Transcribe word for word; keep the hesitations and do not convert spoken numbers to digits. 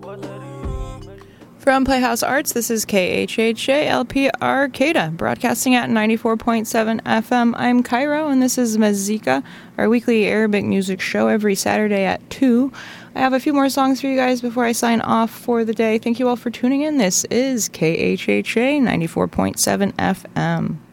From Playhouse Arts, this is K H H A L P Arcata, broadcasting at ninety-four point seven F M. I'm Cairo, and this is Mazika, our weekly Arabic music show every Saturday at two. I have a few more songs for you guys before I sign off for the day. Thank you all for tuning in. This is K H H A ninety-four point seven F M.